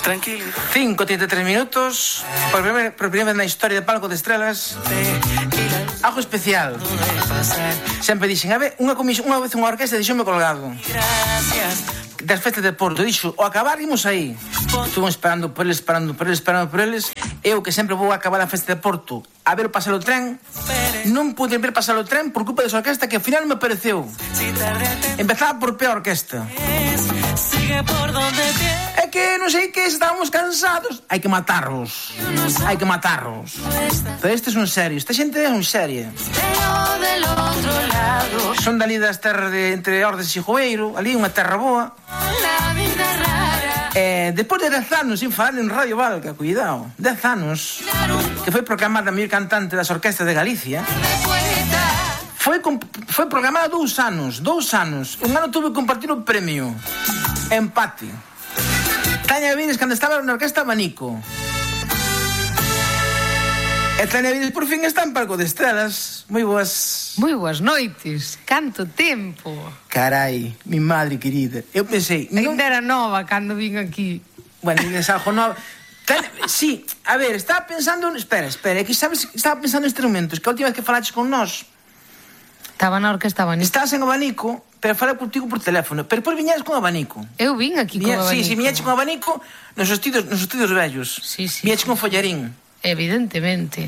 Tranquilo. 5:33 minutos. Por primeira vez na historia de Palco de Estrelas. Algo especial. Sempre dixen, a ver, unha vez unha orquesta dixome colgado. Das festas de Porto, dixo, o acabar imos aí. Estuvo esperando por eles. Eu que sempre vou acabar a festa de Porto a ver pasar o tren, non pude ver pasar o tren por culpa desa orquesta que ao final me apareceu. Empezaba por peor orquesta. É que non sei que estábamos cansados. Hai que matarlos. Pero estes son serios. Esta xente é un seria. Son dali das terras entre Ordes e Joeiro. Ali unha terra boa. Depois de 10 anos sin falar en Radio Valga, cuidado, 10 anos, que foi proclamada a mellor cantante das orquestas de Galicia. Foi programada 2 anos. Un ano tuve que compartir o premio. Empate. Tania Vides cando estaba na orquesta Abanico. E Tania Vides por fin está en Palco de Estrelas. Moi boas noites. Canto tempo. Carai, mi madre querida. Eu pensei... Ainda era nova cando vin aquí. Bueno, é algo nova. Sí, a ver, estaba pensando... Espera, que sabes, estaba pensando en instrumentos, que a última vez que falaches con nós... Estaba na orquesta Abanico. Estabas en Abanico, pero falei contigo por teléfono. Pero depois viñedes con Abanico. Eu vin aquí con Abanico. Sí, viñeches con Abanico nos estudios vellos. Sí. Viñeches con Follarín. Evidentemente.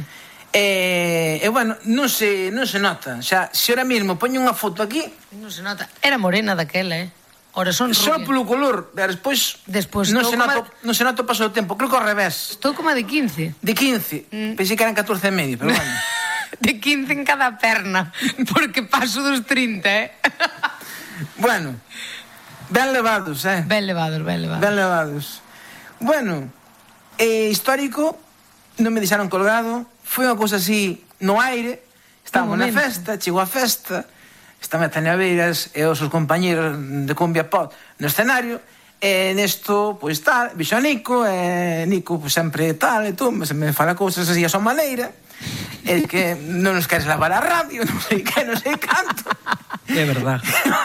Bueno, non se nota. Xa, se ahora mesmo poño unha foto aquí... Non se nota. Era morena daquela, Ora son rubia. Só polo color. Despois non se nota o paso do tempo. Creo que ao revés. Estou como de 15. De 15. Pensei que eran 14 e medio, pero bueno. De 15 en cada perna. Porque paso dos 30, Bueno, ben levados, Ben levados. Bueno, histórico, non me deixaron colgado. Foi unha cousa así no aire. Estábamos na festa, chegou a festa. Estaba Tania Vides e os seus compañeros de Cumbia Pop no escenario. E nesto, pois tal, vixo a Nico. E Nico, pois sempre tal, e tú, se me fala cousas así a súa maneira. É que non nos queres lavar a radio, non sei que, non sei canto. É verdad.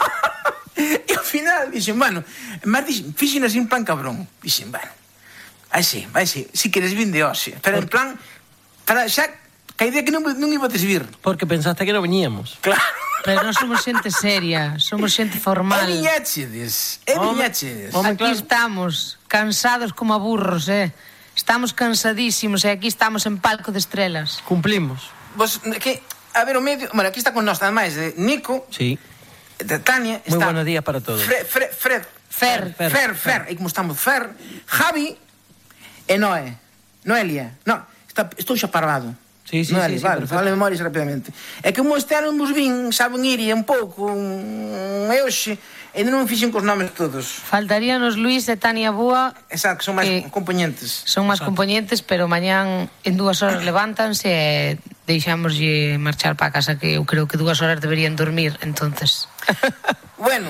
E ao final dixen, bueno, fixen así un plan cabrón. Dixen, bueno, vai sí, si queres vin de hoxe. Pero en plan, para xa, que a idea que non iba a desvir. Porque pensaste que non veníamos. Claro. Pero non somos xente seria, somos xente formal. E viñachedes. Aquí estamos, cansados como a burros, Estamos cansadísimos e aquí estamos en Palco de Estrelas. Cumplimos. Vos, que, a ver, o medio... Bueno, aquí está con nós, ademais, de Nico. Sí. De Tania. Moi buenos días para todos. Fer. E como estamos? Fer, Javi e Noelia. No, estou xa parado. Sí, vale, fala de memorias rapidamente. É que como este ano nos vin, saben ir un pouco, e hoxe, ainda non fixen cos nomes todos. Faltaríanos Luís e Tania Búa. Exacto, son máis componentes. Son máis componentes, pero mañán en 2 horas levántanse e deixámoslle marchar para casa, que eu creo que 2 horas deberían dormir, entonces. Bueno,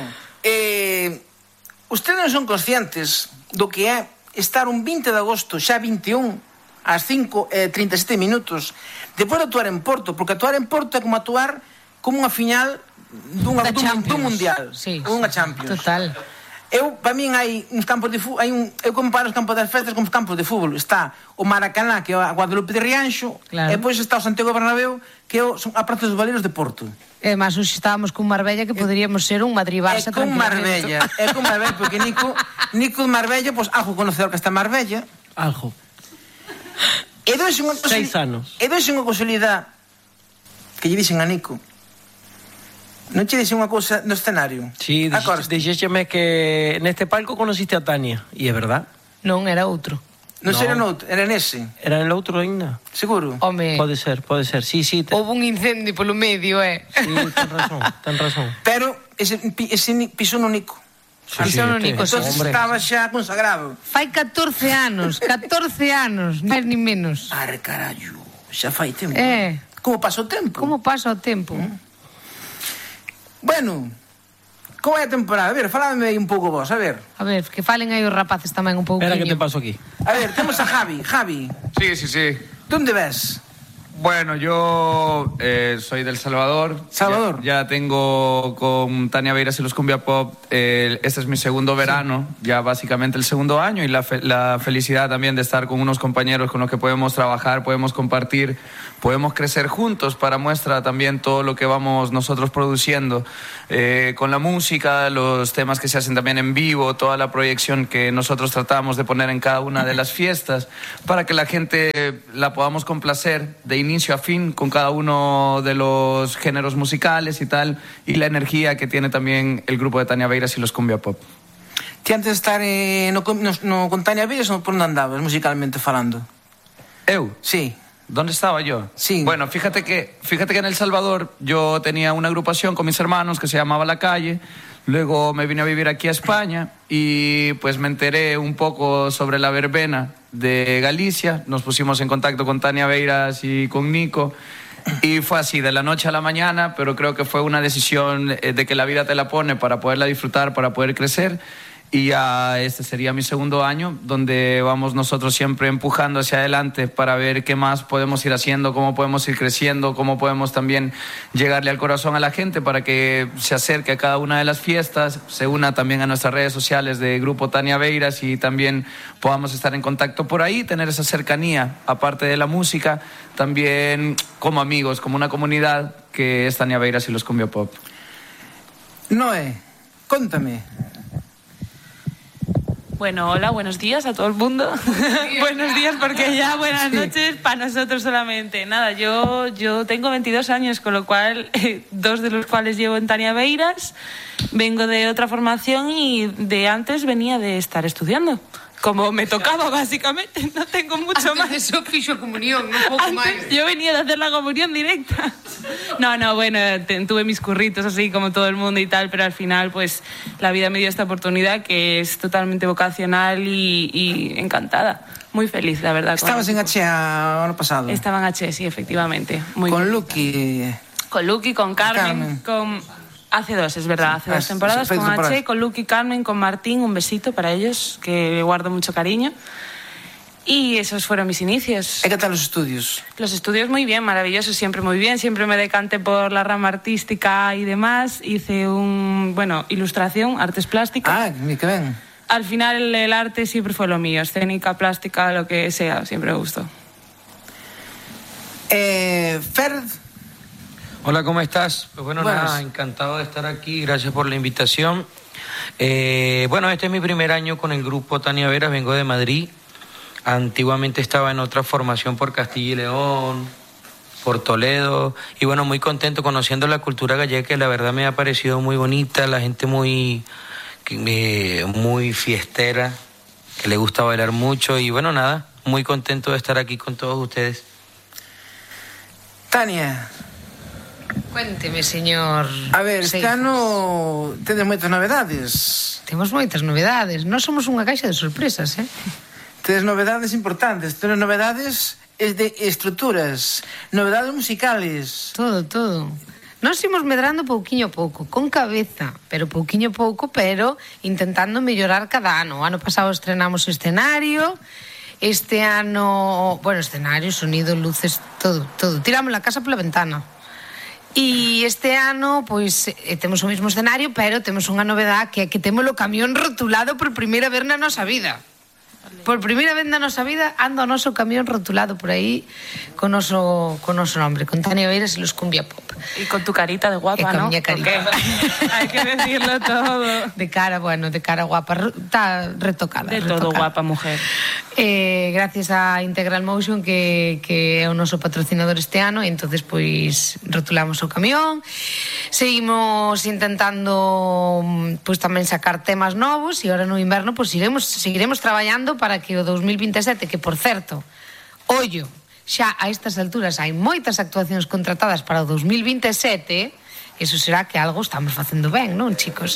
ustedes non son conscientes do que é estar un 20 de agosto, xa 21, ás 5:37 minutos, depois de actuar en Porto, porque actuar en Porto é como actuar como unha final dun mundial, unha Champions. Total. Para min hai uns campos de fútbol, eu comparo os campos das festas con os campos de fútbol. Está o Maracaná, que é a Guadalupe de Rianxo, e depois está o Santiago Bernabéu, que é a Praza dos Valeiros de Porto. E máis, hoxe estábamos con Marbella, que poderíamos ser un Madrid-Barça tranquilamente. É con Marbella, porque Nico de Marbella, pois algo conocedor que está en Marbella. Algo. E dois unha 6 anos. E dois unha casualidade que lle dixen a Nico. Non che dixen unha cousa no escenario? Sí, dixéxeme que neste palco conociste a Tania. E é verdad? Non, era outro. Non era noutro, era nese. Era en outro ainda? Seguro? Home. Pode ser, sí. Houve un incendio polo medio, Sí, ten razón. Pero ese pisou no Nico. Pisou no Nico, entonces estaba xa consagrado. Fai 14 anos, máis ni menos. Arre, carallo, xa fai tempo. Como pasa o tempo? Bueno, como é a temporada? A ver, faládeme aí un pouco vos, a ver. A ver, que falen aí os rapaces tamén un pouquinho. Espera que te paso aquí. A ver, temos a Javi. Sí. Donde ves? Bueno, yo soy del Salvador. ¿Salvador? Ya tengo con Tania Beiras y los Cumbia Pop, este es mi segundo verano, ya básicamente el segundo año, y la felicidad también de estar con unos compañeros con los que podemos trabajar, podemos compartir, podemos crecer juntos. Para muestra también todo lo que vamos nosotros produciendo con la música, los temas que se hacen también en vivo, toda la proyección que nosotros tratamos de poner en cada una de las fiestas, para que la gente la podamos complacer de inicio a fin con cada uno de los géneros musicales y tal, y la energía que tiene también el grupo de Tania Beiras y los Cumbia Pop. Ti antes de estar con Tania Beiras, por onde andabas musicalmente falando? ¿Eu? Sí. ¿Dónde estaba yo? Sí. Bueno, fíjate que en El Salvador yo tenía una agrupación con mis hermanos que se llamaba La Calle. Luego me vine a vivir aquí a España y pues me enteré un poco sobre la verbena de Galicia. Nos pusimos en contacto con Tania Beiras y con Nico y fue así, de la noche a la mañana, pero creo que fue una decisión de que la vida te la pone para poderla disfrutar, para poder crecer. Y ya este sería mi segundo año, donde vamos nosotros siempre empujando hacia adelante para ver qué más podemos ir haciendo, cómo podemos ir creciendo, cómo podemos también llegarle al corazón a la gente para que se acerque a cada una de las fiestas, se una también a nuestras redes sociales de Grupo Tania Beiras y también podamos estar en contacto por ahí, tener esa cercanía, aparte de la música, también como amigos, como una comunidad que es Tania Beiras y los Cumbia Pop. Noé, contame. Bueno, hola, buenos días a todo el mundo. Buenos días porque ya buenas noches para nosotros solamente. Nada, yo tengo 22 años, con lo cual 2 de los cuales llevo en Tania Beiras. Vengo de otra formación y de antes venía de estar estudiando. Como me tocaba, básicamente, no tengo mucho más. Antes eso fixo comunión, un pouco máis. Yo venía de hacer la comunión directa. No, bueno, tuve mis curritos así como todo el mundo y tal, pero al final pues la vida me dio esta oportunidad que es totalmente vocacional y encantada. Muy feliz, la verdad. Estabas en H ano pasado. Estaba en H, sí, efectivamente. Muy con bien. Lucky. Con Lucky, con Carmen, con... Hace 2, es verdad, hace 2 temporadas con H, con Lucky, Carmen, con Martín, un besito para ellos, que le guardo mucho cariño. Y esos fueron mis inicios. ¿Y qué tal los estudios? Los estudios muy bien, maravillosos, siempre muy bien. Siempre me decanté por la rama artística y demás. Hice ilustración, artes plásticas. Ah, qué bien. Al final el arte siempre fue lo mío, escénica, plástica, lo que sea, siempre me gustó. Fer... Hola, ¿cómo estás? Pues bueno, Buenas. nada, encantado de estar aquí, gracias por la invitación. Bueno, este es mi primer año con el grupo Tania Beiras, vengo de Madrid. Antiguamente estaba en otra formación por Castilla y León, por Toledo, y bueno, muy contento conociendo la cultura gallega, que la verdad me ha parecido muy bonita, la gente muy fiestera, que le gusta bailar mucho, y bueno, nada, muy contento de estar aquí con todos ustedes. Tania... Cuénteme, señor. A ver, este Seijas. ano tedes moitas novedades. Temos moitas novedades. Nós somos unha caixa de sorpresas, Tedes novedades importantes. Tedes novedades de estruturas, novedades musicales. Todo. Nós imos medrando pouquiño a pouco, con cabeza, pero pouquiño a pouco, pero intentando mellorar cada ano. O ano pasado estrenamos escenario, este ano, bueno, escenario, sonido, luces, todo. Tiramos la casa pola ventana. E este ano, pois, temos o mesmo escenario, pero temos unha novedade que é que temos o camión rotulado por primeira vez na nosa vida. Por primeira vez na nosa vida anda o noso camión rotulado por aí con noso nombre, con Tania Beiras e los Cumbia Pop. Y con tu carita de guapa, con ¿no? miña carita. Hay que decirlo todo. De cara guapa, está retocada. De todo guapa, mujer. Gracias a Integral Motion que é o noso patrocinador este ano, e entonces pois rotulamos o camión. Seguimos intentando pois tamén sacar temas novos, e agora no inverno pois seguiremos traballando para que o 2027, que por certo, ollo, xa a estas alturas hai moitas actuacións contratadas para o 2027, eso será que algo estamos facendo ben, non, chicos?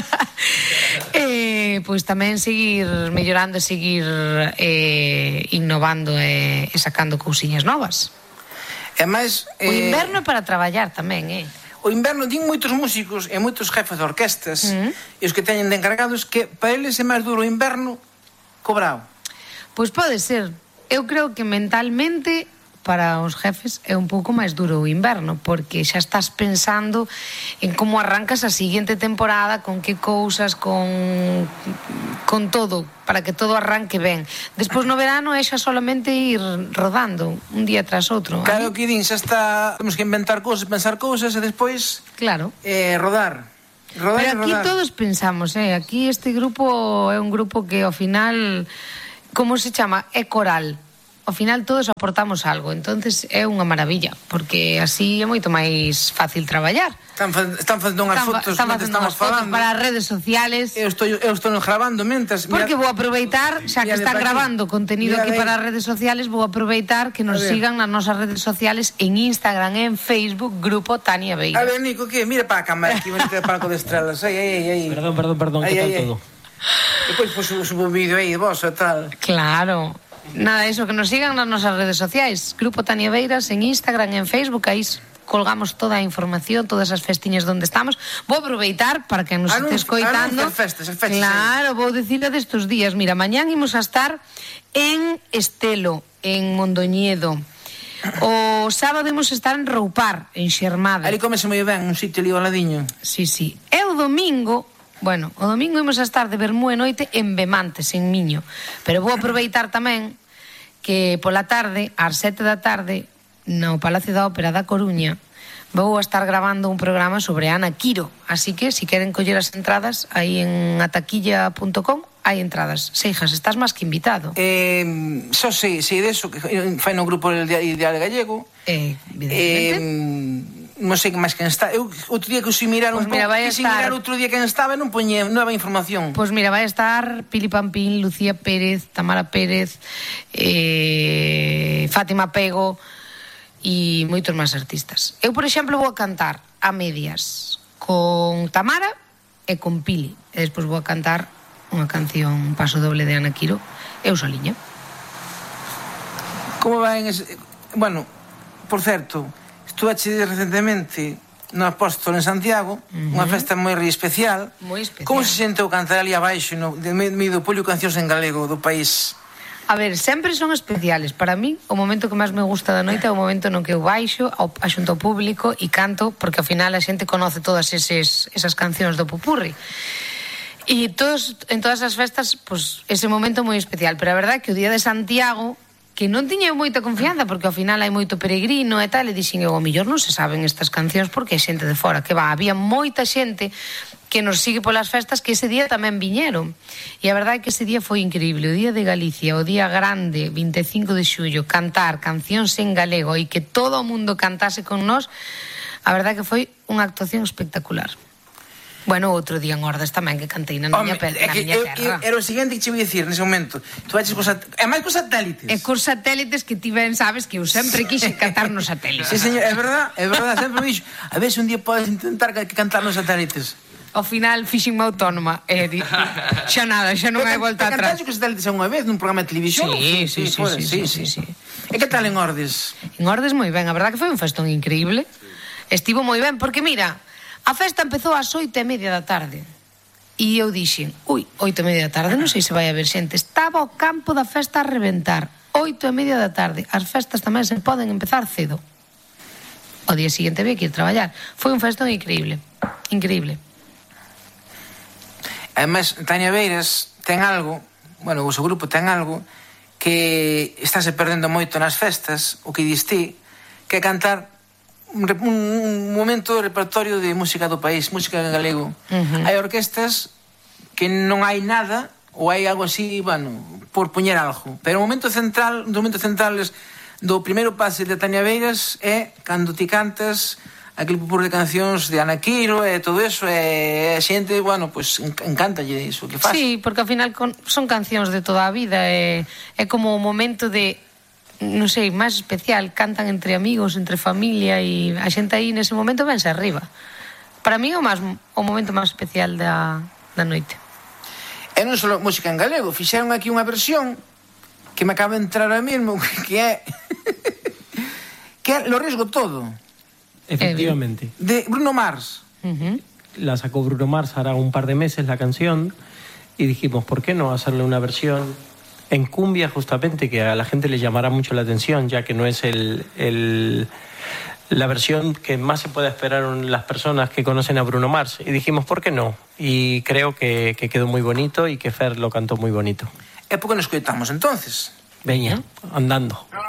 Pois tamén seguir mellorando e seguir innovando e sacando cousiñas novas. E máis... O inverno é para traballar tamén, O inverno din moitos músicos e moitos jefes de orquestas e os que teñen de encargados que para eles é máis duro o inverno cobrado. Pois pode ser. Eu creo que mentalmente para os jefes é un pouco máis duro o inverno, porque xa estás pensando en como arrancas a seguinte temporada, con que cousas, con todo, para que todo arranque ben. Despois no verano é xa solamente ir rodando un día tras outro. Claro que din, xa está, temos que inventar cousas, pensar cousas e despois claro. Rodar. Pero aquí todos pensamos, aquí este grupo é un grupo que ao final, como se chama? É coral. Ao final todos aportamos algo, entonces é unha maravilla, porque así é moito máis fácil traballar. Están facendo unhas fotos mentre estamos falando para as redes sociales. Eu estou gravando mentres. Porque vou aproveitar, xa que están gravando contenido aquí para as redes sociales, vou aproveitar que nos sigan nas nosas redes sociales en Instagram, en Facebook, Grupo Tania Beiras. A ver, Nico, que mira para a cámara aquí, bonito de Palco de Estrelas. Aí. Perdón, que tal todo? Depois subo un vídeo aí de vos e tal. Claro. Nada, eso, que nos sigan nas nosas redes sociais, Grupo Tania Beiras en Instagram e en Facebook, aí colgamos toda a información, todas as festiñas donde estamos. Vou aproveitar para que nos este escoitando. Festas, claro, vou dicilo destes días. Mira, mañán imos a estar en Estelo, en Mondoñedo. O sábado imos a estar en Roupar, en Xermade. Ali comese moi ben, un sitio ali ao ladiño. Sí. E o domingo... Bueno, o domingo imos a estar de vermú e noite en Bemantes, en Miño. Pero vou aproveitar tamén que pola tarde, ás 7 da tarde, no Palacio da Ópera da Coruña, vou a estar grabando un programa sobre Ana Quiro. Así que, se queren coller as entradas, aí en ataquilla.com hai entradas. Seijas, estás máis que invitado. Só sei deso, que fai no grupo Ideal Gallego. Evidentemente. Non sei que máis quen está. Eu outro día que usei mirar un pouco, mirar outro día quen estaba e non poñía nova información. Pois mira, vai estar Pili Pampín, Lucía Pérez, Tamara Pérez, Fátima Pego e moitos máis artistas. Eu, por exemplo, vou a cantar a medias con Tamara e con Pili. E despois vou a cantar unha canción, un paso doble de Ana Quiro, eu soliña. Como vai en ese... Bueno, por certo, estuveche recentemente no Apóstolo en Santiago, unha festa moi especial. Moi especial. Como se sentou cantar ali abaixo no medio do polio cancións en galego do país? A ver, sempre son especiales. Para mí, o momento que máis me gusta da noite é o momento no que eu baixo a xunto ao público e canto, porque ao final a xente conoce todas esas cancións do popurri. E en todas as festas, pues, ese momento moi especial. Pero a verdade é que o día de Santiago, que non tiña moita confianza, porque ao final hai moito peregrino e tal, e dixen eu, ao millor non se saben estas cancións porque é xente de fora, que va, había moita xente que nos sigue polas festas que ese día tamén viñeron, e a verdade é que ese día foi increíble, o día de Galicia, o día grande, 25 de xullo, cantar cancións en galego e que todo o mundo cantase con nós, a verdade é que foi unha actuación espectacular. Bueno, outro día en Ordes tamén que cantei na miña terra. Era o seguinte que che vou dicir nese momento. É máis cos satélites. É cos satélites que ti ben sabes que eu sempre quixen cantar nos satélites. Sí, señor, é verdad, sempre me dixo. A ver se un día podes intentar cantar nos satélites. Ao final fixenme autónoma e xa nada, xa non hai volta atrás. Cantaste cos satélites unha vez nun programa de televisión? Sí. E que tal en Ordes? En Ordes moi ben, a verdade que foi un festón increíble. Estivo moi ben, porque mira, a festa empezou ás 8:30 da tarde. E eu dixen, 8:30 da tarde, non sei se vai haber xente. Estaba o campo da festa a reventar. 8:30 da tarde. As festas tamén se poden empezar cedo. O día seguinte había que ir traballar. Foi un festón increíble. Increíble. Ademais, Tania Beiras ten algo, bueno, o seu grupo ten algo que estáse perdendo moito nas festas, o que diste, que é cantar un momento de repertorio de música do país, música en galego. Hai orquestas que non hai nada ou hai algo así, bueno, por poñer algo, pero o momento central do primeiro pase de Tania Beiras é cando ti cantas aquele popurrí de cancións de Ana Quiro e todo eso, e a xente, bueno, pues encántalle iso que faz. Sí, porque ao final son cancións de toda a vida, é como o momento de, non sei, máis especial, cantan entre amigos, entre familia, e a xente aí nese momento vense arriba. Para mí é o momento máis especial da noite. E non só música en galego, fixeron aquí unha versión que me acaba de entrar ahora mesmo, que é Lo Arriesgo Todo. Efectivamente. De Bruno Mars. La sacó Bruno Mars hará un par de meses la canción y dijimos, ¿por qué no hacerle una versión en cumbia justamente, que a la gente le llamará mucho la atención, ya que no es la versión que más se puede esperar las personas que conocen a Bruno Mars. Y dijimos, ¿por qué no? Y creo que quedó muy bonito y que Fer lo cantó muy bonito. É porque nos coitamos entonces. Veña, andando.